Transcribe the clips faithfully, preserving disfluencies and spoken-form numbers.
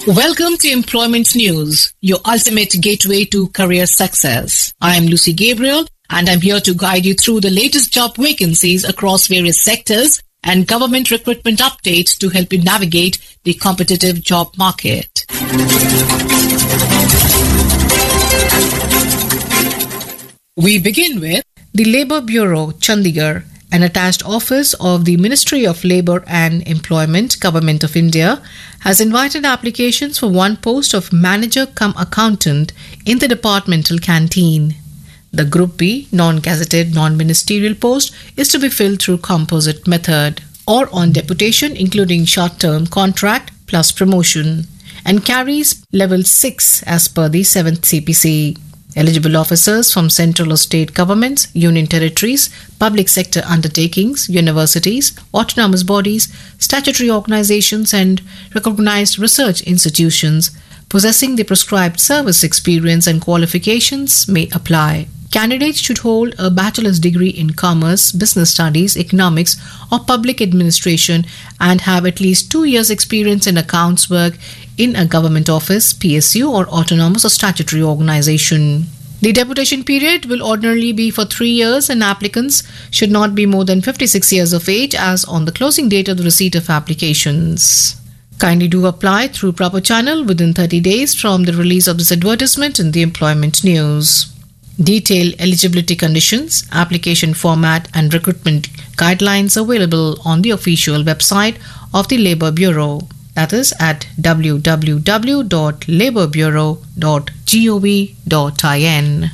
Welcome to Employment News, your ultimate gateway to career success. I am Lucy Gabriel, and I'm here to guide you through the latest job vacancies across various sectors and government recruitment updates to help you navigate the competitive job market. We begin with the Labour Bureau, Chandigarh, an attached office of the Ministry of Labour and Employment, Government of India, has invited applications for one post of manager cum accountant in the departmental canteen. The Group B, non-gazetted, non-ministerial post is to be filled through composite method or on deputation, including short-term contract plus promotion, and carries level six as per the seventh C P C. Eligible officers from central or state governments, union territories, public sector undertakings, universities, autonomous bodies, statutory organizations, and recognized research institutions possessing the prescribed service experience and qualifications may apply. Candidates should hold a bachelor's degree in commerce, business studies, economics, or public administration and have at least two years' experience in accounts work in a government office, P S U, or autonomous or statutory organization. The deputation period will ordinarily be for three years and applicants should not be more than fifty-six years of age as on the closing date of the receipt of applications. Kindly do apply through proper channel within thirty days from the release of this advertisement in the Employment News. Detailed eligibility conditions, application format and recruitment guidelines available on the official website of the Labour Bureau. That is at w w w dot labour bureau dot gov dot in.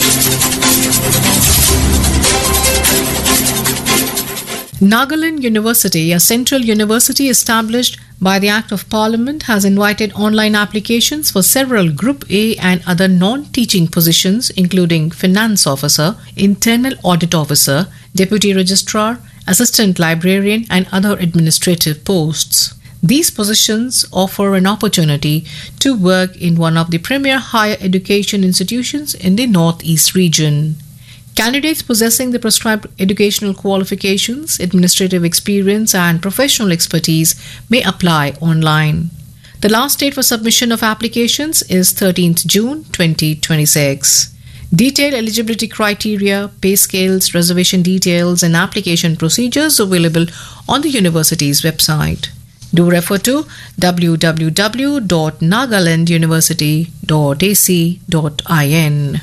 Nagaland University, a central university established by the Act of Parliament, has invited online applications for several Group A and other non-teaching positions including Finance Officer, Internal Audit Officer, Deputy Registrar, Assistant Librarian and other administrative posts. These positions offer an opportunity to work in one of the premier higher education institutions in the Northeast region. Candidates possessing the prescribed educational qualifications, administrative experience and professional expertise may apply online. The last date for submission of applications is thirteenth June twenty twenty-six. Detailed eligibility criteria, pay scales, reservation details and application procedures available on the university's website. Do refer to w w w dot nagaland university dot a c dot in.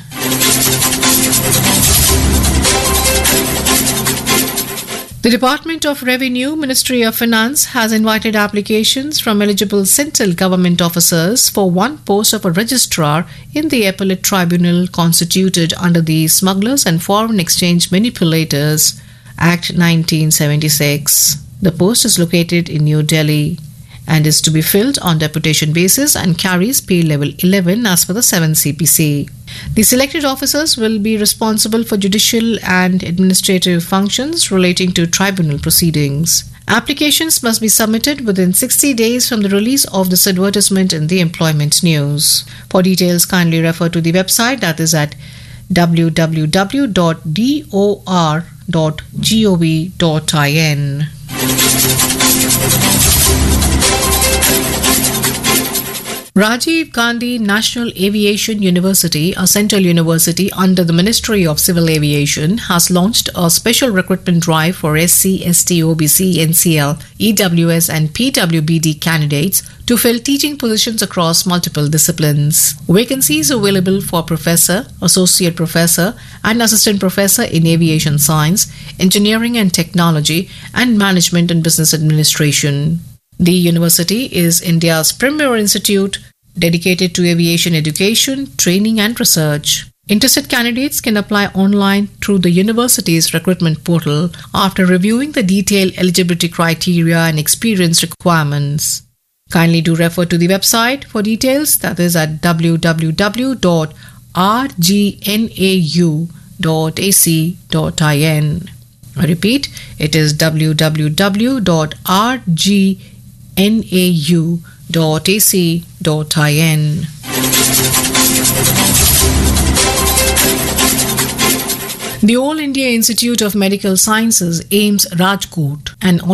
The Department of Revenue, Ministry of Finance has invited applications from eligible central government officers for one post of a registrar in the appellate tribunal constituted under the Smugglers and Foreign Exchange Manipulators Act nineteen seventy-six. The post is located in New Delhi and is to be filled on deputation basis and carries pay level eleven as per the seventh C P C. The selected officers will be responsible for judicial and administrative functions relating to tribunal proceedings. Applications must be submitted within sixty days from the release of this advertisement in the Employment News. For details, kindly refer to the website, that is at w w w dot dor dot gov dot in. Rajiv Gandhi National Aviation University, a central university under the Ministry of Civil Aviation, has launched a special recruitment drive for S C, S T, O B C, N C L, E W S and P W B D candidates to fill teaching positions across multiple disciplines. Vacancies available for professor, associate professor and assistant professor in aviation science, engineering and technology, and management and business administration. The university is India's premier institute dedicated to aviation education, training and research. Interested candidates can apply online through the university's recruitment portal after reviewing the detailed eligibility criteria and experience requirements. Kindly do refer to the website for details, that is at w w w dot r g n a u dot a c dot in. I repeat, it is w w w dot r g n a u dot a c dot in. The All India Institute of Medical Sciences, AIIMS Rajkot, an